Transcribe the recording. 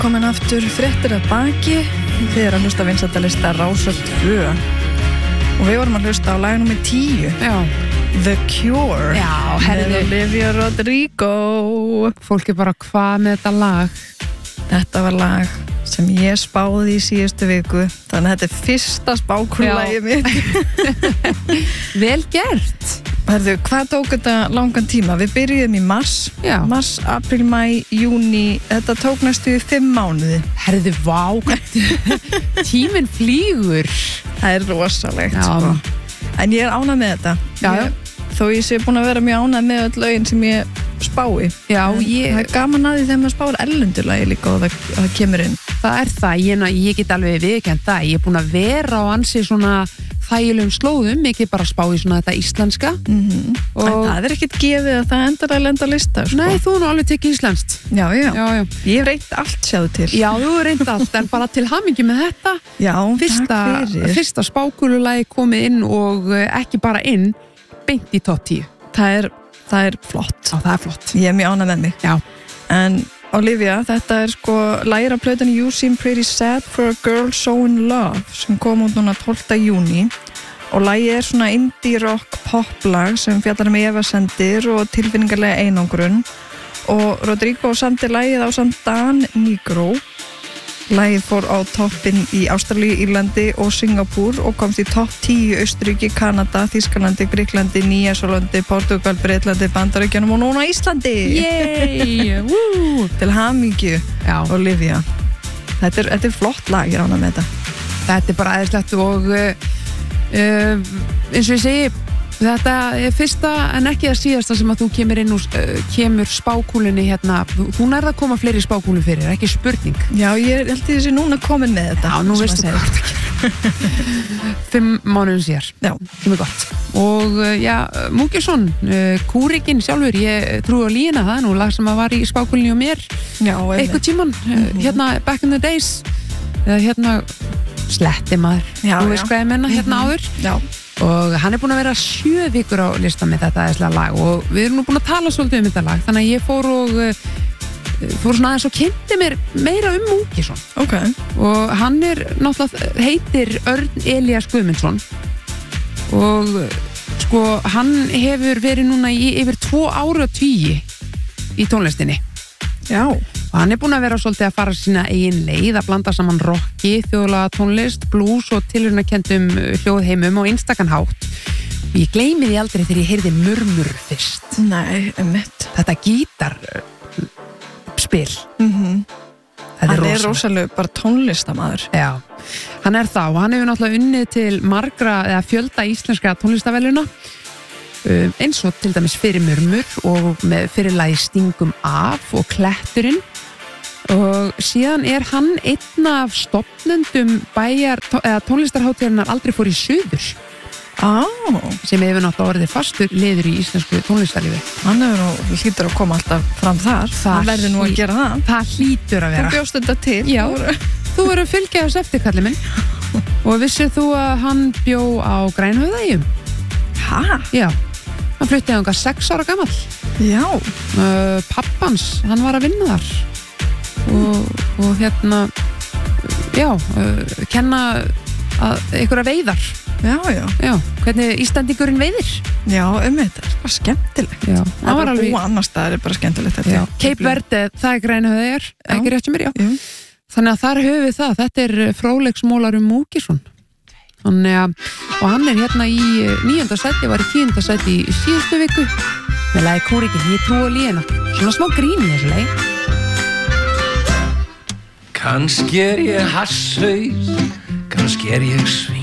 komin aftur fréttir að baki. Þið að hlusta vinsældalista Rásar 2 og við vorum að hlusta á lag nummer 10. Já. The Cure. Já, herðu. Olivia Rodrigo. Fólk bara hvað með þetta lag? Þetta var lag sem ég spáði í síðustu viku, þannig að þetta er fyrsta spákulagið mitt. Vel gert. Herðu, hvað tók þetta langan tíma? Við byrjuðum í mars. Já. Mars, apríl, mæ, júní. Þetta tók næstu 5 mánuði. Herðu, vá, tíminn flýgur. Það er rosalegt, Já. sko. En ég er ánægð með þetta. Já. Þó ég sé búin að vera mjög ánægð með öll lögin sem ég spái. Já, En það er gaman að því þegar maður spáir erlendulagi líka og það kemur inn. Það er það, ég get alveg viðurkennt það. Ég er búin að vera á ansi svona þægilegum slóðum, ekki bara spá í svona þetta íslenska. En það er ekkert gefið að það endar að lenda á lista, sko. Nei, þú nú alveg tekið íslenskt. Já. Já. Ég hef reynt allt, sjáðu til. Já, þú reyndi allt, en bara til hamingju með þetta. Já, takk fyrir. Fyrsta spákululagi komið inn og ekki bara inn, beint í topp 10. Það er flott. Já, það er flott. Ég er mjög ánægð með mig. Já. En Olivia, þetta er sko lagið af plötunni You Seem Pretty Sad for a Girl So in Love sem kom út núna 12. júní og lagið er svona indie rock poplag sem fjallar efasemdir og tilfinningarlega einangrun og Rodrigo samdi lagið á samt Dan Nigro. Lagið fór á toppinn í Ástralíu, Írlandi og Singapúr og komst í topp 10 í Austurríki, Kanada, Þýskalandi, Gríklandi, Nýja-Sjálandi, Portugal, Breitlandi, Bandaríkjunum og núna Íslandi. Yey! Til hamingju, Já. Olivia. Þetta er flott lag, ég er ánægð með þetta. Þetta er bara æðislegt og eins og ég segi, þetta er fyrsta en ekki það síðasta sem að þú kemur inn og kemur spákúlunni hérna. Þú nærð að koma fleiri spákúlu fyrir, ekki spurning. Já, ég held ég þessi núna komin með þetta. Já, nú veistu hvað þetta gerir. 5 mánuðin síðar. Já. Sem er gott. Og já, Múkisson, kúrikinn sjálfur, ég trúi á lína, það er nú lag sem að var í spákúlunni og mér. Já, eitthvað tíman, hérna back in the days, hérna sletti maður. Já, þú veist hvað ég menna hérna áður. Já. Og hann er búin að vera 7 vikur á lista með þetta æðislega lag og við erum nú búin að tala svolítið þetta lag, þannig að ég fór svona aðeins og kynnti mér meira Múkisson. Ok. Og hann er náttúrulega heitir Örn Elías Guðmundsson og sko hann hefur verið núna í yfir 2 áratugi í tónlistinni. Já. Og hann er búin að vera svolítið að fara sína eigin leið, að blanda saman rocki, þjóðlaga tónlist, blues og tilraunakendum hljóðheimum og einstakann hátt. Og ég gleymi því aldrei þegar ég heyrði murmur fyrst. Nei, mitt. Þetta gítarspil. Þetta Hann er rosalega bara tónlistamaður. Já, hann er það og hann hefur náttúrulega unnið til margra eða fjölda íslenska tónlistaveluna. Eins og til dæmis fyrir murmur og með fyrirlagi Stingum af og Kletturinn og síðan er hann einn af stofnendum tónlistarhátíðarinnar Aldrei fór í suður sem hefur náttúrulega orðið fastur liður í íslensku tónlistarlífi. Hann hlýtur að koma alltaf fram þar. Það verður nú að gera það. Það hlýtur að vera. Þú bjóst þetta til. Já, þú verður að fylgja þess eftir, kallið minn. Og vissir þú að hann bjó á Grænhöfðaeyjum? Hæ? Já. Hann fluttið ánga 6 ára gamall. Já. Pappans, hann var að vinna þar og hérna kenna einhverja veiðar. Já. Hvernig Íslendingurinn veiðir. Já, þetta er bara skemmtilegt. Já. Það var alveg búa annars staðar er bara skemmtilegt. Cape Verde, það er Grænhöfðaeyjar, ekki rétt sem mér, já. Þannig að þar höfum við það. Þetta er fróðleiksmólar Múkisson. Og hann er hérna í 9. sæti, var í 10. sæti í síðustu viku með lagi Kúrikinn, ég trúi á lína. Svona smá grín í þessu lagi. Kannski er ég hasshaus, kannski er ég svín,